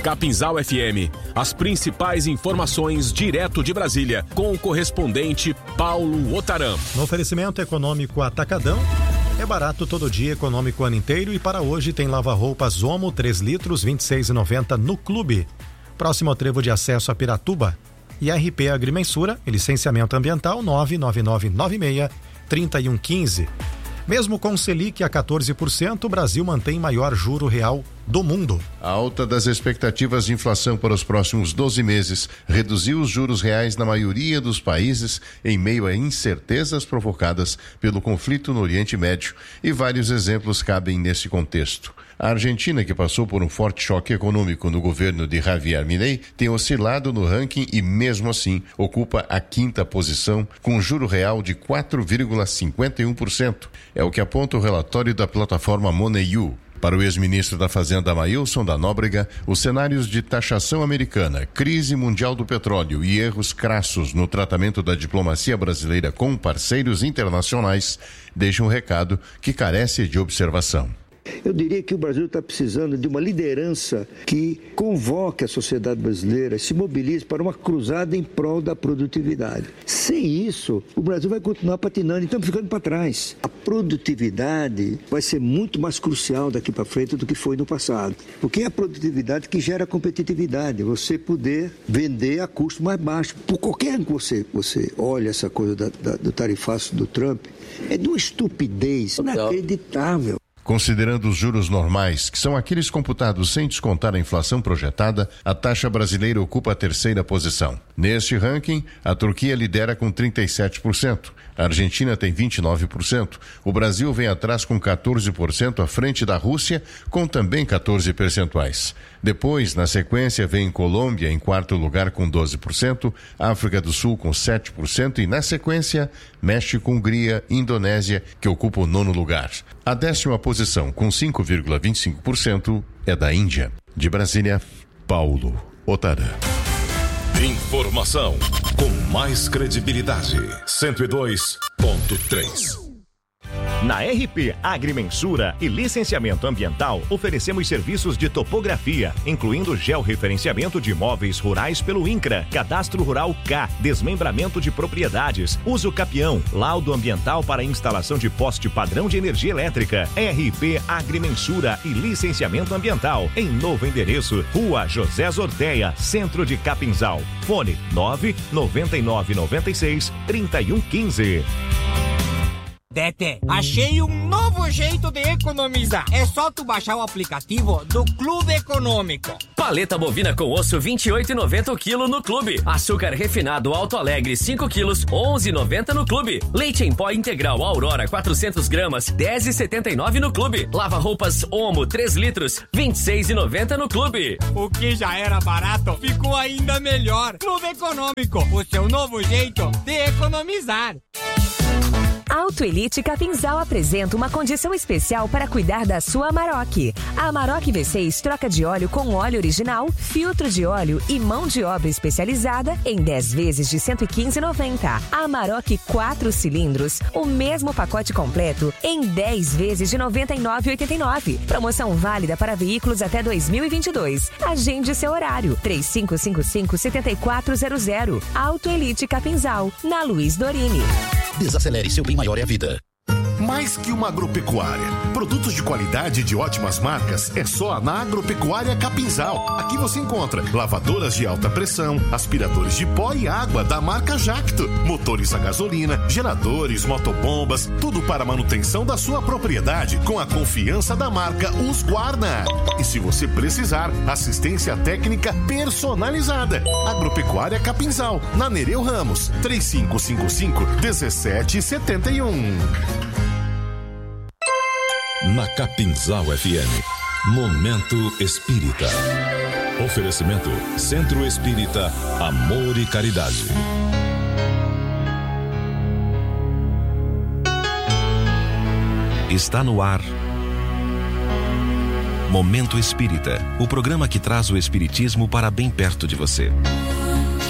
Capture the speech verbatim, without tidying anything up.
Capinzal F M, as principais informações direto de Brasília, com o correspondente Paulo Otaram. No oferecimento econômico Atacadão, é barato todo dia, econômico o ano inteiro, e para hoje tem lava-roupas Omo três litros, vinte e seis reais e noventa centavos no Clube. Próximo ao trevo de acesso a Piratuba. E R P Agrimensura e licenciamento ambiental nove nove nove nove seis, três um um cinco. Mesmo com Selic a quatorze por cento, o Brasil mantém maior juro real do mundo. A alta das expectativas de inflação para os próximos doze meses reduziu os juros reais na maioria dos países em meio a incertezas provocadas pelo conflito no Oriente Médio, e vários exemplos cabem nesse contexto. A Argentina, que passou por um forte choque econômico no governo de Javier Milei, tem oscilado no ranking e, mesmo assim, ocupa a quinta posição, com juro real de quatro vírgula cinquenta e um por cento. É o que aponta o relatório da plataforma Moneyou. Para o ex-ministro da Fazenda Maílson da Nóbrega, os cenários de taxação americana, crise mundial do petróleo e erros crassos no tratamento da diplomacia brasileira com parceiros internacionais deixam um recado que carece de observação. Eu diria que o Brasil está precisando de uma liderança que convoque a sociedade brasileira, se mobilize para uma cruzada em prol da produtividade. Sem isso, o Brasil vai continuar patinando e estamos ficando para trás. A produtividade vai ser muito mais crucial daqui para frente do que foi no passado. Porque é a produtividade que gera competitividade, você poder vender a custo mais baixo. Por qualquer que você, você olha essa coisa da, da, do tarifaço do Trump, é de uma estupidez inacreditável. Considerando os juros normais, que são aqueles computados sem descontar a inflação projetada, a taxa brasileira ocupa a terceira posição. Neste ranking, a Turquia lidera com trinta e sete por cento, a Argentina tem vinte e nove por cento, o Brasil vem atrás com quatorze por cento à frente da Rússia, com também quatorze percentuais. Depois, na sequência, vem Colômbia em quarto lugar com doze por cento, África do Sul com sete por cento e, na sequência, México, Hungria e Indonésia, que ocupam o nono lugar. A décima posição, com cinco vírgula vinte e cinco por cento, é da Índia. De Brasília, Paulo Otaram. Informação com mais credibilidade. cento e dois ponto três. Na R P Agrimensura e Licenciamento Ambiental, oferecemos serviços de topografia, incluindo georreferenciamento de imóveis rurais pelo INCRA, Cadastro Rural K, desmembramento de propriedades, uso capião, laudo ambiental para instalação de poste padrão de energia elétrica. R P Agrimensura e Licenciamento Ambiental, em novo endereço, Rua José Zorteia, Centro de Capinzal. Fone nove nove nove nove seis, três um um cinco. Tete, achei um novo jeito de economizar. É só tu baixar o aplicativo do Clube Econômico. Paleta bovina com osso vinte e oito reais e noventa centavos o quilo no Clube. Açúcar refinado Alto Alegre cinco quilos, onze reais e noventa centavos no Clube. Leite em pó integral Aurora quatrocentas gramas, dez reais e setenta e nove centavos no Clube. Lava roupas Omo três litros, vinte e seis reais e noventa centavos no Clube. O que já era barato ficou ainda melhor. Clube Econômico, o seu novo jeito de economizar. Auto Elite Capinzal apresenta uma condição especial para cuidar da sua Amarok. A Amarok V seis troca de óleo com óleo original, filtro de óleo e mão de obra especializada em dez vezes de cento e quinze reais e noventa centavos. A Amarok quatro cilindros, o mesmo pacote completo em dez vezes de noventa e nove reais e oitenta e nove centavos. Promoção válida para veículos até dois mil e vinte e dois. Agende seu horário. três cinco cinco cinco, sete quatro zero zero. Auto Elite Capinzal, na Luiz Dorini. Desacelere, seu bem maior é a vida. Mais que uma agropecuária. Produtos de qualidade e de ótimas marcas é só na Agropecuária Capinzal. Aqui você encontra lavadoras de alta pressão, aspiradores de pó e água da marca Jacto, motores a gasolina, geradores, motobombas, tudo para a manutenção da sua propriedade com a confiança da marca Husqvarna. E se você precisar, assistência técnica personalizada. Agropecuária Capinzal, na Nereu Ramos, três cinco cinco cinco, dezessete setenta e um. Na Capinzal F M, Momento Espírita. Oferecimento Centro Espírita Amor e Caridade. Está no ar Momento Espírita, o programa que traz o espiritismo para bem perto de você.